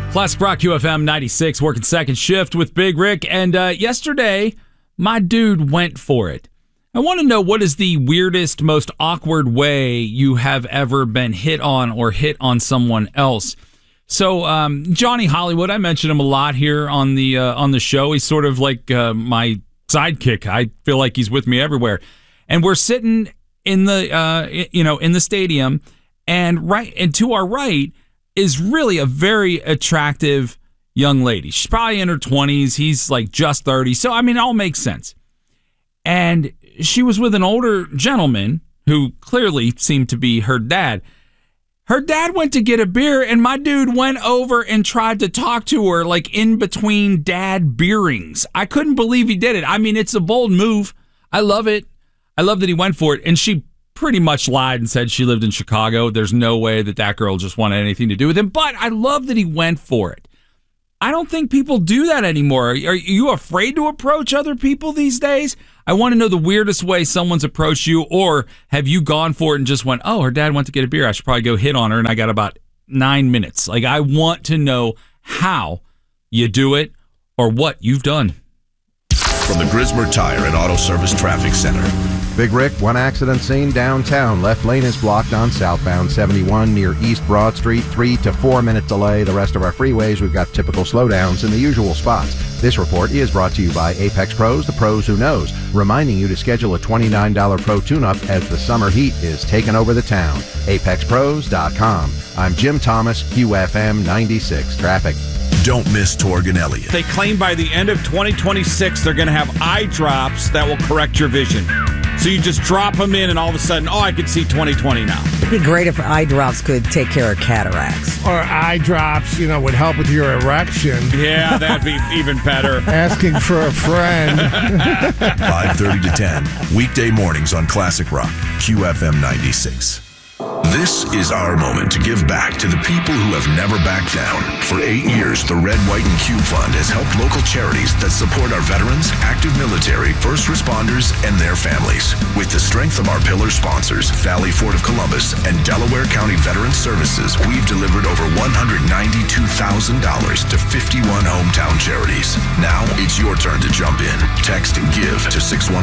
Classic Rock QFM 96, working second shift with Big Rick. And yesterday, my dude went for it. I want to know, what is the weirdest, most awkward way you have ever been hit on or hit on someone else? So Johnny Hollywood, I mention him a lot here on the show. He's sort of like my sidekick. I feel like he's with me everywhere. And we're sitting in the in the stadium, and to our right is really a very attractive young lady. She's probably in her 20s. He's like just 30. So, I mean, it all makes sense. And she was with an older gentleman who clearly seemed to be her dad. Her dad went to get a beer, and my dude went over and tried to talk to her like in between dad beerings. I couldn't believe he did it. I mean, it's a bold move. I love it. I love that he went for it. And she pretty much lied and said she lived in Chicago. There's no way that girl just wanted anything to do with him. But I love that he went for it. I don't think people do that anymore. Are you afraid to approach other people these days? I want to know the weirdest way someone's approached you, or have you gone for it and just went, oh, her dad went to get a beer, I should probably go hit on her, and I got about 9 minutes. Like, I want to know how you do it or what you've done. From the Grismer Tire and Auto Service Traffic Center. Big Rick, one accident scene downtown. Left lane is blocked on southbound 71 near East Broad Street. 3 to 4 minute delay. The rest of our freeways, we've got typical slowdowns in the usual spots. This report is brought to you by Apex Pros, the pros who knows, reminding you to schedule a $29 pro tune-up as the summer heat is taking over the town. ApexPros.com. I'm Jim Thomas, QFM 96 Traffic. Don't miss Torg and Elliott. They claim by the end of 2026 they're going to have eye drops that will correct your vision. So you just drop them in and all of a sudden, I can see 20/20 now. It'd be great if eye drops could take care of cataracts. Or eye drops, would help with your erection. Yeah, that'd be even better. Asking for a friend. 5:30 to 10, weekday mornings on Classic Rock, QFM 96. This is our moment to give back to the people who have never backed down. For 8 years, the Red, White, and Cube Fund has helped local charities that support our veterans, active military, first responders, and their families. With the strength of our pillar sponsors, Valley Ford of Columbus and Delaware County Veterans Services, we've delivered over $192,000 to 51 hometown charities. Now it's your turn to jump in. Text GIVE to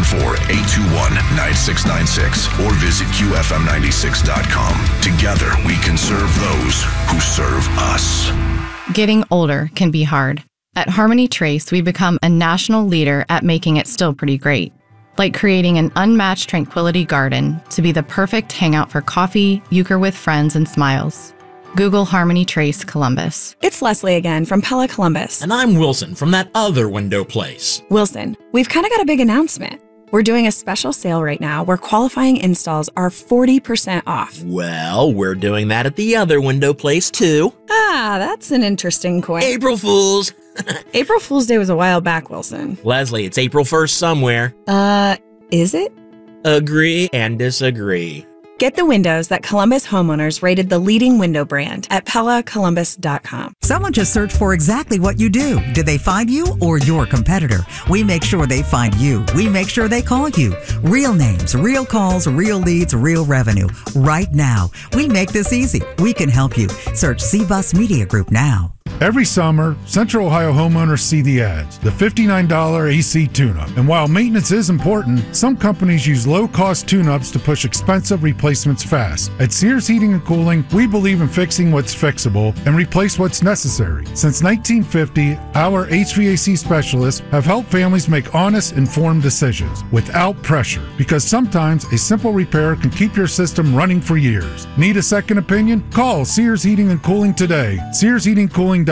614-821-9696 or visit QFM96.com. Together, we can serve those who serve us. Getting older can be hard. At Harmony Trace, we become a national leader at making it still pretty great. Like creating an unmatched tranquility garden to be the perfect hangout for coffee, euchre with friends, and smiles. Google Harmony Trace Columbus. It's Leslie again from Pella Columbus. And I'm Wilson from that other window place. Wilson, we've kind of got a big announcement. We're doing a special sale right now where qualifying installs are 40% off. Well, we're doing that at the other window place too. Ah, that's an interesting coin. April Fools! April Fool's Day was a while back, Wilson. Leslie, it's April 1st somewhere. Is it? Agree and disagree. Get the windows that Columbus homeowners rated the leading window brand at PellaColumbus.com. Someone just searched for exactly what you do. Did they find you or your competitor? We make sure they find you. We make sure they call you. Real names, real calls, real leads, real revenue. Right now. We make this easy. We can help you. Search C-Bus Media Group now. Every summer, Central Ohio homeowners see the ads, the $59 AC tune-up. And while maintenance is important, some companies use low-cost tune-ups to push expensive replacements fast. At Sears Heating and Cooling, we believe in fixing what's fixable and replace what's necessary. Since 1950, our HVAC specialists have helped families make honest, informed decisions without pressure, because sometimes a simple repair can keep your system running for years. Need a second opinion? Call Sears Heating and Cooling today. SearsHeatingCooling.com.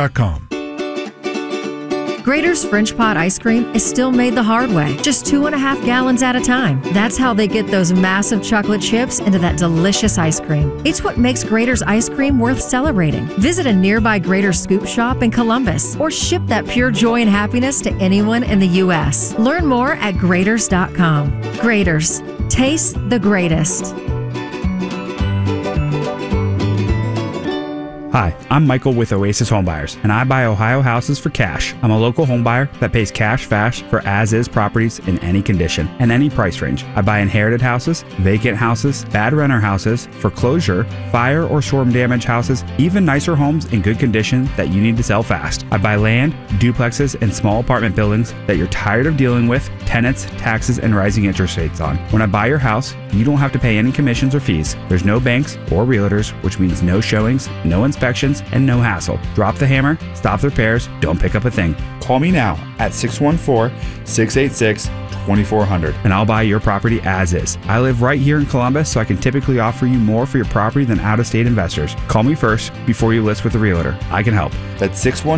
Graeter's French Pot ice cream is still made the hard way, just 2.5 gallons at a time. That's how they get those massive chocolate chips into that delicious ice cream. It's what makes Graeter's ice cream worth celebrating. Visit a nearby Graeter's Scoop Shop in Columbus or ship that pure joy and happiness to anyone in the U.S. Learn more at Graeters.com. Graeter's. Taste the greatest. Hi, I'm Michael with Oasis Homebuyers, and I buy Ohio houses for cash. I'm a local homebuyer that pays cash fast for as-is properties in any condition and any price range. I buy inherited houses, vacant houses, bad renter houses, foreclosure, fire or storm damage houses, even nicer homes in good condition that you need to sell fast. I buy land, duplexes, and small apartment buildings that you're tired of dealing with tenants, taxes, and rising interest rates on. When I buy your house, you don't have to pay any commissions or fees. There's no banks or realtors, which means no showings, no inspections, and no hassle. Drop the hammer, stop the repairs, don't pick up a thing. Call me now at 614-686-2400 and I'll buy your property as is. I live right here in Columbus, so I can typically offer you more for your property than out-of-state investors. Call me first before you list with a realtor. I can help. That's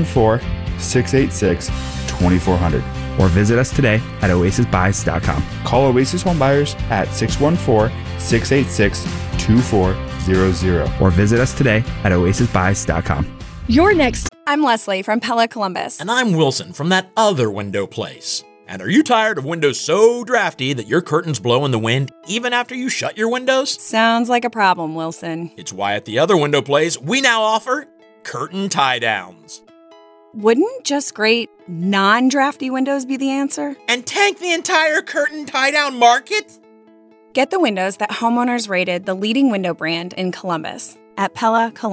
614-686-2400. Or visit us today at oasisbuys.com. Call Oasis Home Buyers at 614-686-2400. Or visit us today at oasisbuys.com. You're next. I'm Leslie from Pella Columbus. And I'm Wilson from that other window place. And are you tired of windows so drafty that your curtains blow in the wind even after you shut your windows? Sounds like a problem, Wilson. It's why at the other window place, we now offer curtain tie-downs. Wouldn't just great non-drafty windows be the answer? And tank the entire curtain tie-down market? Get the windows that homeowners rated the leading window brand in Columbus at Pella Columbus.